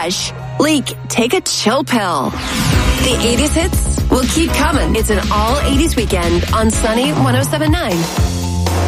fresh. Leak, take a chill pill. The 80s hits will keep coming. It's an all 80s weekend on Sunny 107.9.